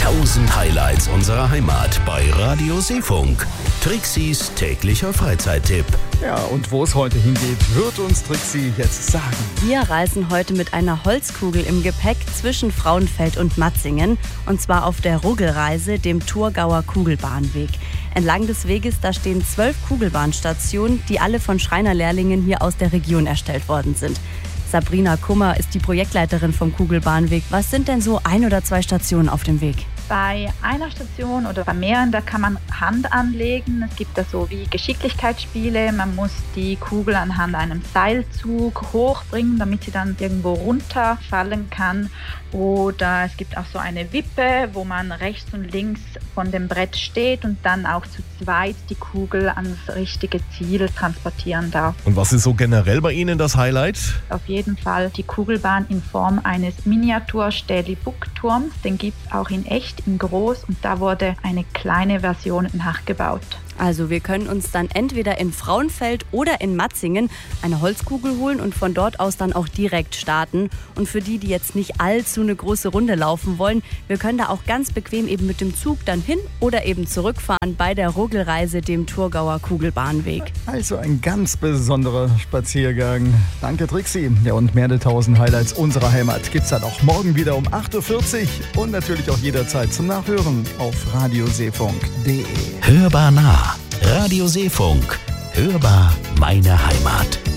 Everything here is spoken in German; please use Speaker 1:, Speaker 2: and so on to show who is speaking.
Speaker 1: 1000 Highlights unserer Heimat bei Radio Seefunk. Trixis täglicher Freizeittipp.
Speaker 2: Ja, und wo es heute hingeht, wird uns Trixi jetzt sagen.
Speaker 3: Wir reisen heute mit einer Holzkugel im Gepäck zwischen Frauenfeld und Matzingen. Und zwar auf der Ruggelreise, dem Thurgauer Kugelbahnweg. Entlang des Weges, da stehen 12 Kugelbahnstationen, die alle von Schreinerlehrlingen hier aus der Region erstellt worden sind. Sabrina Kummer ist die Projektleiterin vom Kugelbahnweg. Was sind denn so 1 oder 2 Stationen auf dem Weg?
Speaker 4: Bei einer Station oder bei mehreren, da kann man Hand anlegen. Es gibt da so wie Geschicklichkeitsspiele. Man muss die Kugel anhand einem Seilzug hochbringen, damit sie dann irgendwo runterfallen kann. Oder es gibt auch so eine Wippe, wo man rechts und links von dem Brett steht und dann auch zu zweit die Kugel ans richtige Ziel transportieren darf.
Speaker 5: Und was ist so generell bei Ihnen das Highlight?
Speaker 4: Auf jeden Fall die Kugelbahn in Form eines Miniatur-Stähli-Buckturms. Den gibt es auch in echt, in groß, und da wurde eine kleine Version nachgebaut.
Speaker 3: Also wir können uns dann entweder in Frauenfeld oder in Matzingen eine Holzkugel holen und von dort aus dann auch direkt starten. Und für die jetzt nicht allzu eine große Runde laufen wollen, wir können da auch ganz bequem eben mit dem Zug dann hin oder eben zurückfahren bei der Ruggelreise, dem Thurgauer Kugelbahnweg.
Speaker 2: Also ein ganz besonderer Spaziergang. Danke, Trixi. Ja, und mehr der 1000 Highlights unserer Heimat gibt's dann auch morgen wieder um 8.40 Uhr und natürlich auch jederzeit zum Nachhören auf radioseefunk.de.
Speaker 1: Hörbar nah. Radio Seefunk. Hörbar meine Heimat.